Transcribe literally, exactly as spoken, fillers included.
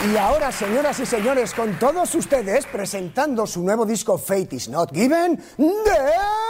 Y ahora, señoras y señores, con todos ustedes, presentando su nuevo disco Fate is Not Given, The